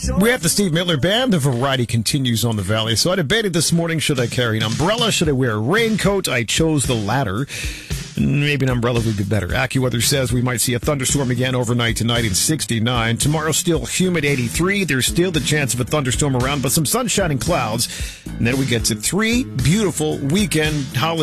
We have the Steve Miller Band. The variety continues on the valley. So I debated this morning, should I carry an umbrella? Should I wear a raincoat? I chose the latter. Maybe an umbrella would be better. AccuWeather says we might see a thunderstorm again overnight tonight in 69. Tomorrow still humid 83. There's still the chance of a thunderstorm around, but some sunshine and clouds. And then we get to 3 beautiful weekend holidays.